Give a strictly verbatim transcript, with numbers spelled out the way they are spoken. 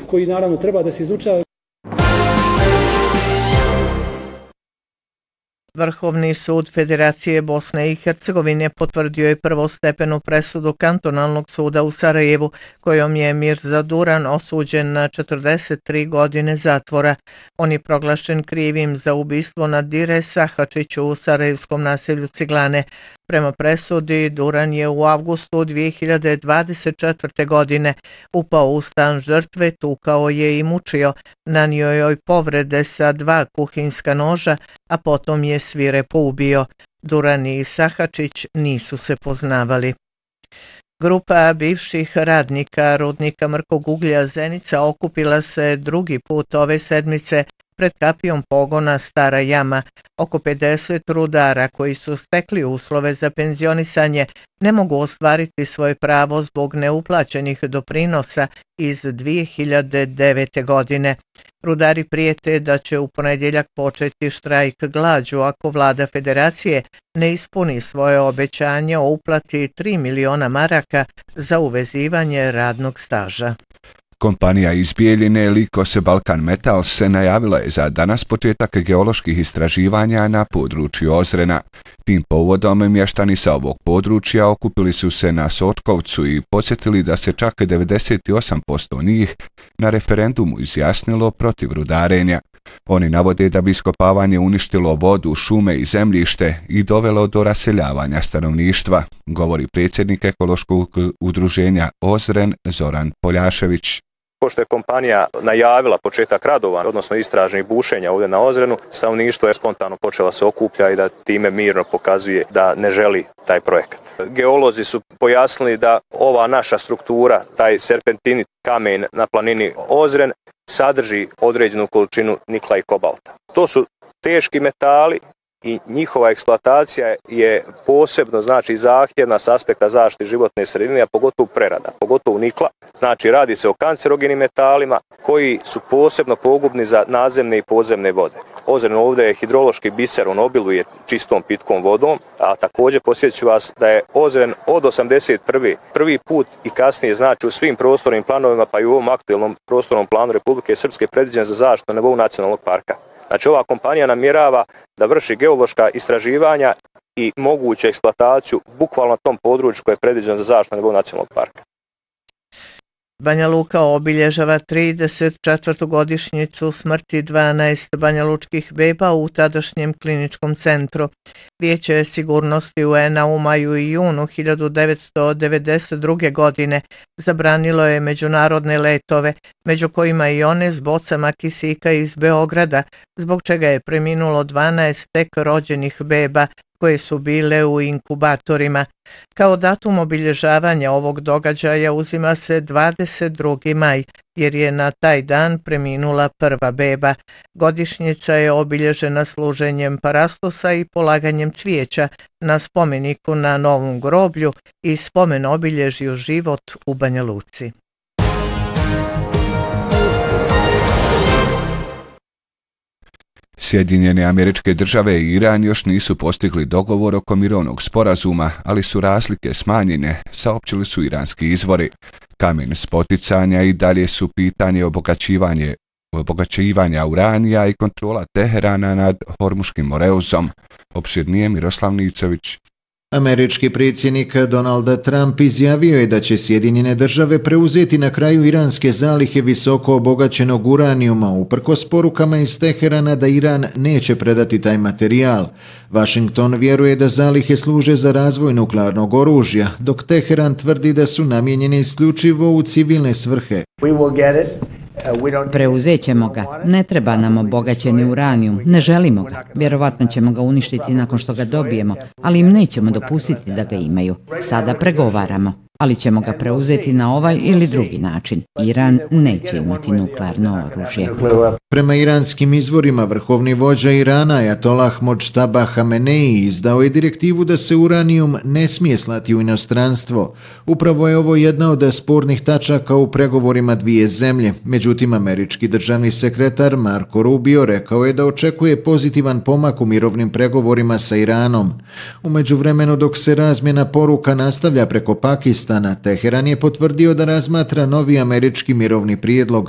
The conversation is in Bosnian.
koji naravno treba da se izučava. Vrhovni sud Federacije Bosne i Hercegovine potvrdio je prvostepenu presudu kantonalnog suda u Sarajevu, kojom je Mirza Duran osuđen na četrdeset tri godine zatvora. On je proglašen krivim za ubistvo Nadire Sahačiću u sarajevskom naselju Ciglane. Prema presudi, Duran je u avgustu dvije hiljade dvadeset četvrte. godine upao u stan žrtve, tukao je i mučio, nanio joj povrede sa dva kuhinska noža, a potom je svirepo ubio. Duran i Sahačić nisu se poznavali. Grupa bivših radnika rudnika mrkog uglja Zenica okupila se drugi put ove sedmice pred kapijom pogona Stara jama. Oko pedeset rudara koji su stekli uslove za penzionisanje ne mogu ostvariti svoje pravo zbog neuplaćenih doprinosa iz dvije hiljade devete. godine. Rudari prijete da će u ponedjeljak početi štrajk glađu ako vlada federacije ne ispuni svoje obećanje o uplati tri miliona maraka za uvezivanje radnog staža. Kompanija iz Bijeljine Likos Balkan Metals se najavila je za danas početak geoloških istraživanja na području Ozrena. Tim povodom mještani sa ovog područja okupili su se na Sočkovcu i podsjetili da se čak devedeset osam posto njih na referendumu izjasnilo protiv rudarenja. Oni navode da bi iskopavanje uništilo vodu, šume i zemljište i dovelo do raseljavanja stanovništva, govori predsjednik ekološkog udruženja Ozren Zoran Poljašević. Pošto je kompanija najavila početak radova, odnosno istražnih bušenja ovdje na Ozrenu, stanovništvo je spontano počela se okuplja i da time mirno pokazuje da ne želi taj projekat. Geolozi su pojasnili da ova naša struktura, taj serpentinit kamen na planini Ozren, sadrži određenu količinu nikla i kobalta. To su teški metali i njihova eksploatacija je posebno znači zahtjevna s aspekta zaštite životne sredine, a pogotovo prerada, pogotovo nikla. Znači radi se o kancerogenim metalima koji su posebno pogubni za nadzemne i podzemne vode. Ozren ovdje je hidrološki biser, on obiluje čistom pitkom vodom, a također podsjeću vas da je Ozren od osamdeset prve. prvi put i kasnije znači u svim prostornim planovima pa i u ovom aktualnom prostornom planu Republike Srpske predviđen za zaštitu na nivou nacionalnog parka. Znači ova kompanija namjerava da vrši geološka istraživanja i moguću eksploataciju bukvalno na tom području koje je predviđeno za zaštitu na nivou nacionalnog parka. Banja Luka obilježava trideset četvrtu godišnjicu smrti dvanaest banjalučkih beba u tadašnjem kliničkom centru. Vijeće sigurnosti U N-a u maju i junu hiljadu devetsto devedeset druge. godine zabranilo je međunarodne letove, među kojima i one s bocama kisika iz Beograda, zbog čega je preminulo dvanaest tek rođenih beba koje su bile u inkubatorima. Kao datum obilježavanja ovog događaja uzima se dvadeset drugi maj, jer je na taj dan preminula prva beba. Godišnjica je obilježena služenjem parastosa i polaganjem cvijeća na spomeniku na Novom groblju i spomen obilježju Život u Banja Luci. Sjedinjene Američke Države i Iran još nisu postigli dogovor oko mirovnog sporazuma, ali su razlike smanjene, saopćili su iranski izvori. Kamen spoticanja i dalje su pitanje obogaćivanje, obogaćivanja uranija i kontrola Teherana nad Hormuškim moreuzom. Opširnije Miroslav Nicović. Američki predsjednik Donald Trump izjavio je da će Sjedinjene Države preuzeti na kraju iranske zalihe visoko obogaćenog uranijuma uprkos porukama iz Teherana da Iran neće predati taj materijal. Washington vjeruje da zalihe služe za razvoj nuklearnog oružja, dok Teheran tvrdi da su namijenjene isključivo u civilne svrhe. Preuzet ćemo ga. Ne treba nam obogaćeni uranijum. Ne želimo ga. Vjerovatno ćemo ga uništiti nakon što ga dobijemo, ali im nećemo dopustiti da ga imaju. Sada pregovaramo, ali ćemo ga preuzeti na ovaj ili drugi način. Iran neće imati nuklearno oružje. Prema iranskim izvorima, vrhovni vođa Irana Ajatolah Modžtaba Hamenei izdao je direktivu da se uranijum ne smije slati u inostranstvo. Upravo je ovo jedna od spornih tačaka u pregovorima dvije zemlje. Međutim, američki državni sekretar Marco Rubio rekao je da očekuje pozitivan pomak u mirovnim pregovorima sa Iranom. U međuvremenu, dok se razmjena poruka nastavlja preko Pakistana, Teheran je potvrdio da razmatra novi američki mirovni prijedlog